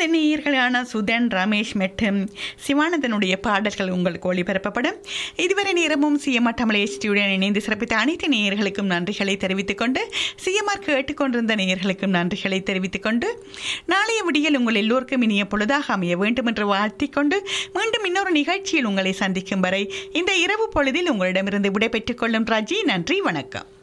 இணைந்த நேயர்களான சுதன், ரமேஷ் மற்றும் சிவானந்தனுடைய பாடல்கள் உங்களுக்கு ஒளிபரப்பப்படும். இதுவரை நேரமும் சிஎம்ஆர் தமிழ் HDயுடன் இணைந்து சிறப்பித்த அனைத்து நேயர்களுக்கும் நன்றிகளை தெரிவித்துக் கொண்டு, சிஎம்ஆர் கேட்டுக்கொண்டிருந்த நேயர்களுக்கும் நன்றிகளை தெரிவித்துக் கொண்டு, நாளைய விடியல் உங்கள் எல்லோருக்கும் இனிய பொழுதாக அமைய வேண்டும் என்று வாழ்த்திக் கொண்டு, மீண்டும் இன்னொரு நிகழ்ச்சியில் உங்களை சந்திக்கும் வரை இந்த இரவு பொழுதில் உங்களிடமிருந்து விடைபெற்றுக் கொள்ளும் ராஜி. நன்றி, வணக்கம்.